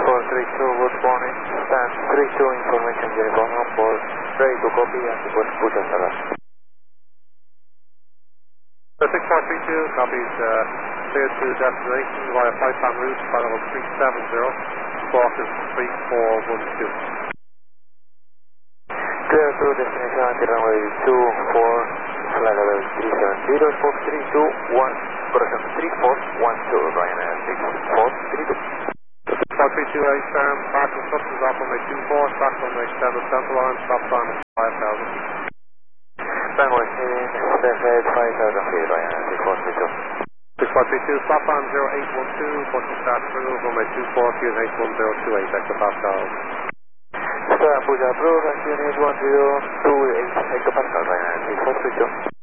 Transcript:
432, good morning. Stand 32 information uniform on board. Ready to copy and request push and start. 6432 copies clear to destination via flight plan route, flight level 370, squawk is 3412. Clear to destination at runway 24, flight level 370, Fox 321, correction 3412, Ryanair 6432. 4328 firm, park instructions off runway 24, start runway extended central line, stop time is 5000 feet. Runway heading, left head 5000 feet, Ryanair 6432. 6432, stop on 0812, push and start through, runway 24, Fuse 81028, hectopascal. Start push approved, and unit 1028 hectopascal, Ryanair 6432.